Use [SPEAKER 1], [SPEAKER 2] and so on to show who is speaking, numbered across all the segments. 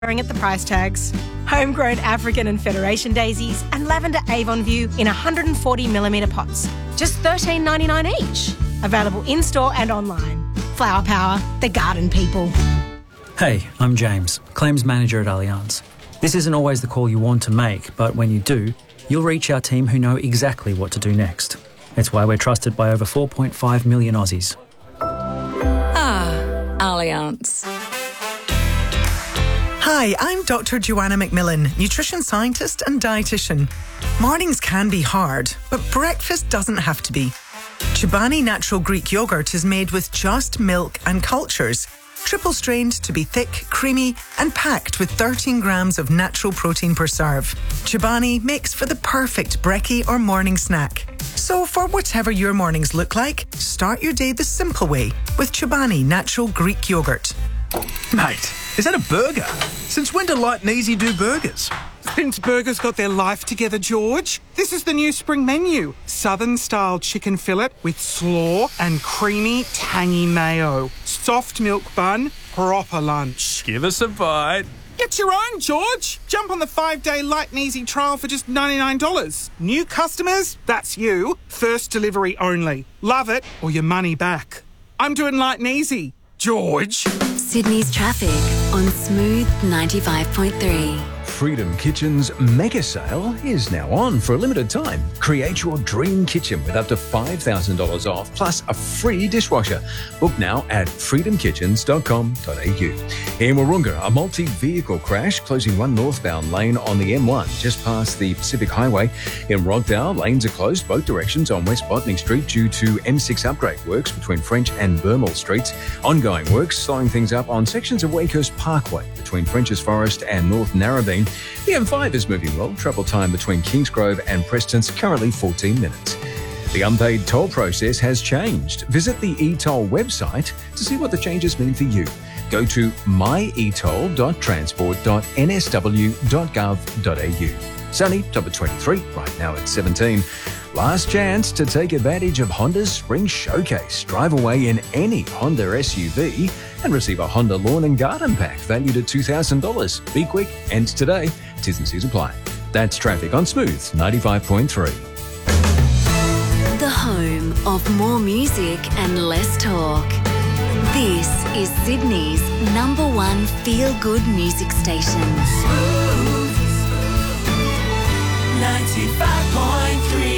[SPEAKER 1] at the price tags. Homegrown African and Federation daisies and lavender Avon View in 140mm pots. Just $13.99 each. Available in-store and online. Flower Power, the garden people.
[SPEAKER 2] Hey, I'm James, Claims Manager at Allianz. This isn't always the call you want to make, but when you do, you'll reach our team who know exactly what to do next. It's why we're trusted by over 4.5 million Aussies.
[SPEAKER 3] Allianz.
[SPEAKER 4] Hi, I'm Dr. Joanna McMillan, nutrition scientist and dietitian. Mornings can be hard, but breakfast doesn't have to be. Chobani Natural Greek Yogurt is made with just milk and cultures, triple strained to be thick, creamy and packed with 13 grams of natural protein per serve. Chobani makes for the perfect brekkie or morning snack. So for whatever your mornings look like, start your day the simple way with Chobani Natural Greek Yogurt.
[SPEAKER 5] Mate, is that a burger? Since when do Light and Easy do burgers?
[SPEAKER 6] Since burgers got their life together, George. This is the new spring menu. Southern-style chicken fillet with slaw and creamy, tangy mayo. Soft milk bun, proper lunch.
[SPEAKER 5] Give us a bite.
[SPEAKER 6] Get your own, George. Jump on the 5-day Light and Easy trial for just $99. New customers, that's you. First delivery only. Love it or your money back. I'm doing Light and Easy. George.
[SPEAKER 3] Sydney's traffic on Smooth 95.3.
[SPEAKER 7] Freedom Kitchen's mega sale is now on for a limited time. Create your dream kitchen with up to $5,000 off plus a free dishwasher. Book now at freedomkitchens.com.au. In Wahroonga, a multi-vehicle crash closing one northbound lane on the M1 just past the Pacific Highway. In Rockdale, lanes are closed both directions on West Botany Street due to M6 upgrade works between French and Burmel Streets. Ongoing works slowing things up on sections of Wakehurst Parkway between French's Forest and North Narrabeen. The M5 is moving well. Travel time between Kingsgrove and Preston's currently 14 minutes. The unpaid toll process has changed. Visit the eToll website to see what the changes mean for you. Go to myetoll.transport.nsw.gov.au. Sunny, top of 23, right now at 17. Last chance to take advantage of Honda's Spring Showcase. Drive away in any Honda SUV and receive a Honda Lawn and Garden Pack valued at $2,000. Be quick, ends today. T's and C's apply. That's traffic on Smooth 95.3.
[SPEAKER 3] The home of more music and less talk. This is Sydney's #1 feel-good music station.
[SPEAKER 8] Smooth 95.3.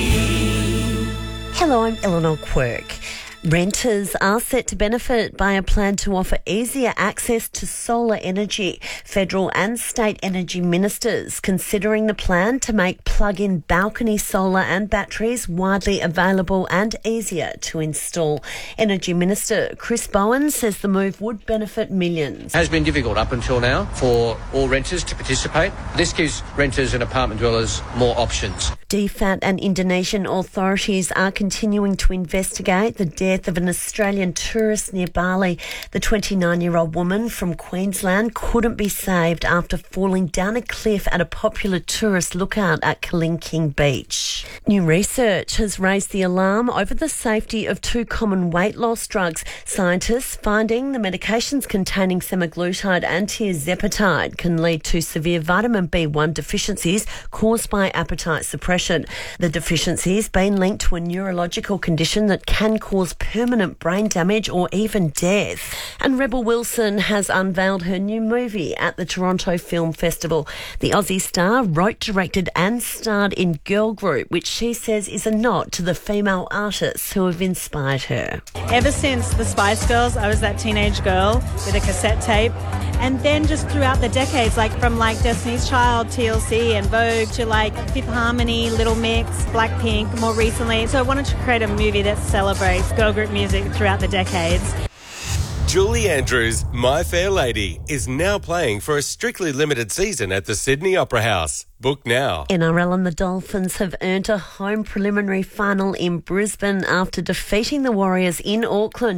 [SPEAKER 9] Hello, I'm Eleanor Quirk. Renters are set to benefit by a plan to offer easier access to solar energy. Federal and state energy ministers considering the plan to make plug-in balcony solar and batteries widely available and easier to install. Energy Minister Chris Bowen says the move would benefit millions.
[SPEAKER 10] It has been difficult up until now for all renters to participate. This gives renters and apartment dwellers more options.
[SPEAKER 9] DFAT and Indonesian authorities are continuing to investigate the death of an Australian tourist near Bali. The 29-year-old woman from Queensland couldn't be saved after falling down a cliff at a popular tourist lookout at Kalingking Beach. New research has raised the alarm over the safety of two common weight loss drugs. Scientists finding the medications containing semaglutide and tirzepatide can lead to severe vitamin B1 deficiencies caused by appetite suppression. The deficiencies been linked to a neurological condition that can cause permanent brain damage or even death. And Rebel Wilson has unveiled her new movie at the Toronto Film Festival. The Aussie star wrote, directed and starred in Girl Group, which she says is a nod to the female artists who have inspired her.
[SPEAKER 11] Ever since the Spice Girls, I was that teenage girl with a cassette tape. And then just throughout the decades, from Destiny's Child, TLC and Vogue to Fifth Harmony, Little Mix, Blackpink more recently. So I wanted to create a movie that celebrates girl group music throughout the decades.
[SPEAKER 12] Julie Andrews' My Fair Lady is now playing for a strictly limited season at the Sydney Opera House. Book now.
[SPEAKER 9] NRL and the Dolphins have earned a home preliminary final in Brisbane after defeating the Warriors in Auckland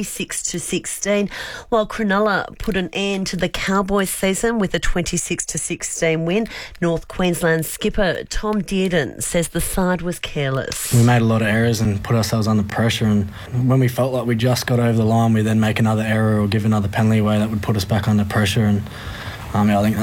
[SPEAKER 9] 26-16, while Cronulla put an end to the Cowboys season with a 26-16 win. North Queensland skipper Tom Dearden says the side was careless.
[SPEAKER 13] We made a lot of errors and put ourselves under pressure, and when we felt like we just got over the line, we then make another error or give another penalty away that would put us back under pressure, and I think